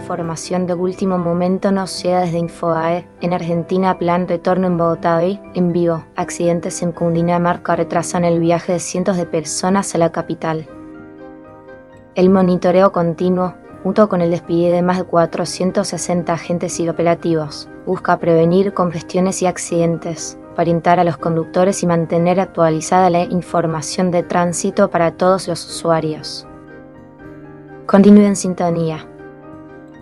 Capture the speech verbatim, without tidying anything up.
información de último momento nos llega desde Infobae. En Argentina, plan retorno en Bogotá hoy, en vivo. Accidentes en Cundinamarca retrasan el viaje de cientos de personas a la capital. El monitoreo continuo, junto con el despliegue de más de cuatrocientos sesenta agentes y operativos, busca prevenir congestiones y accidentes, orientar a los conductores y mantener actualizada la información de tránsito para todos los usuarios. Continúe en sintonía.